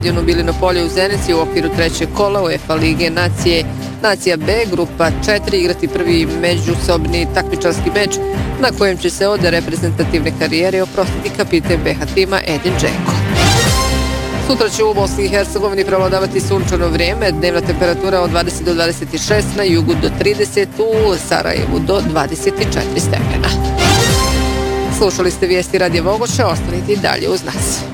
bili na polju u Zenici u okviru trećeg kola UEFA Lige Nacija B, grupa 4, igrati prvi međusobni takmičarski meč na kojem će se od reprezentativne karijere oprostiti kapiten BH tima Edin Džeko. Sutra će u Bosni i Hercegovini prevladavati sunčano vrijeme, dnevna temperatura od 20 do 26, na jugu do 30, u Sarajevu do 24 stepena. Slušali ste vijesti Radija Vogoša, ostanite i dalje uz nas.